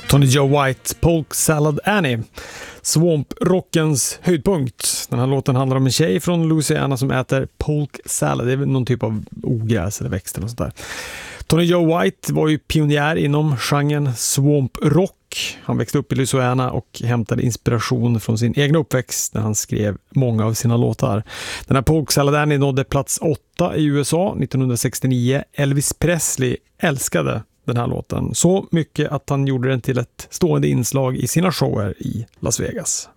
Tony Joe White, Polk Salad Annie. Swamp-rockens höjdpunkt. Den här låten handlar om en tjej från Louisiana som äter polk salad. Det är väl någon typ av ogräs eller växter och sånt där. Tony Joe White var ju pionjär inom genren swamp-rock. Han växte upp i Louisiana och hämtade inspiration från sin egen uppväxt när han skrev många av sina låtar. Den här Polk Salad Annie nådde plats 8 i USA 1969. Elvis Presley älskade den här låten så mycket att han gjorde den till ett stående inslag i sina shower i Las Vegas.